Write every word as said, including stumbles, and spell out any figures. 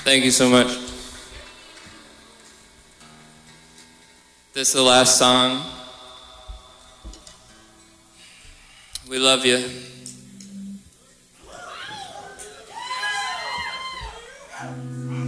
Thank you so much. This is the last song. We love you.